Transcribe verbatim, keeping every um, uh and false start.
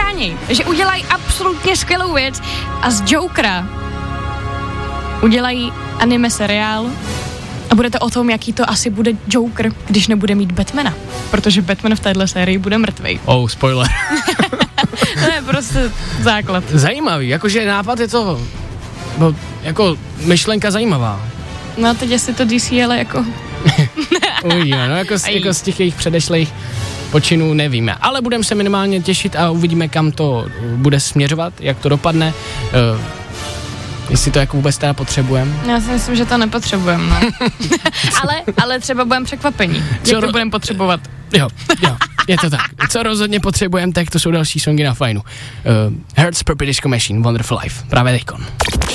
schánějí, že udělají absolutně skvělou věc a z Jokera udělají anime seriál a bude to o tom, jaký to asi bude Joker, když nebude mít Batmana, protože Batman v téhle sérii bude mrtvej. Oh, spoiler. To je prostě základ. Zajímavý, jakože nápad je to, no, jako myšlenka zajímavá. No a teď jestli to D C, ale jako... Uvidíme, no jako z, jako z těch jejich předešlých počinů nevíme, ale budeme se minimálně těšit a uvidíme, kam to bude směřovat, jak to dopadne, uh, jestli to jako vůbec teda potřebujeme. Já si myslím, že to nepotřebujeme, no. ale, ale třeba budeme překvapení, Co jak to ro- budeme potřebovat. Jo, jo, je to tak. Co rozhodně potřebujeme, tak to jsou další songy na fajnu. Uh, Hertz, Purple Disco Machine, Wonderful Life, právě teďkon.